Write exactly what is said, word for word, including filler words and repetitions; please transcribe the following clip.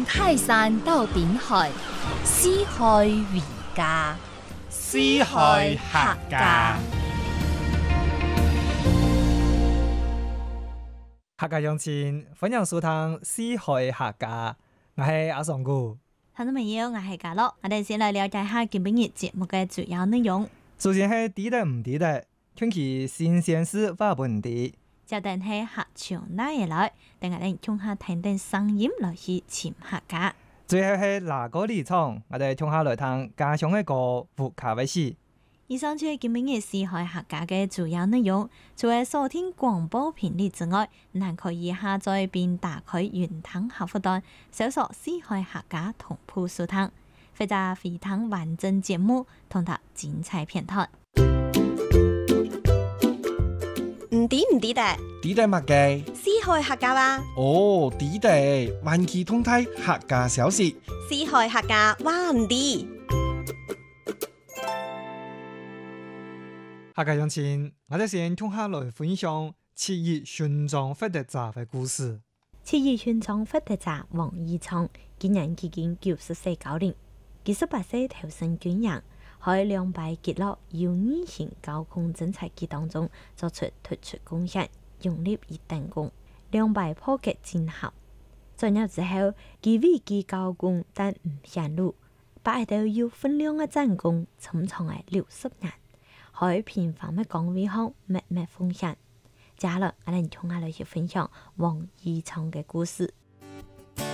泰山到濱海，四海為家。 四海客家， 客家鄉親，歡迎收聽《四海客家》，我係阿尚姑。 聽眾朋友，我係嘉樂，我哋先來了解下今日節目嘅主要內容。 首先係地地唔地地，天氣新鮮事話本地。 接定係客場哪嘢來，等我哋聽下聽聽聲音來去潛客家。 最後係哪個立場，我哋聽下來聽家鄉嘅歌胡卡威斯。 以上就係今日嘅四海客家嘅主要內容。除咗收聽廣播頻率之外，你還可以下載並打開雲端客戶端，搜索四海客家同步收聽，或者非常完整節目同埋精彩片段。 唔抵唔抵得？ 地地乜嘅？ 四海客家話。 哦，地地，環球通態客家消息。 四海客家話唔抵。 客家鄉親，我哋先聽下來分享七一巡莊發達者嘅故事。 七一巡莊發達者王義昌，今年已經九十四高齡，二十八歲投身軍營。喺兩敗結落有異性高空偵察機當中作出突出貢獻，用力一等功，兩敗破格戰合。進入之後，佢位居高攻但唔顯露，擺到有分量嘅戰功，深藏喺六十年，喺平凡嘅崗位上默默奉獻。接落我哋從下嚟去分享王義昌嘅故事。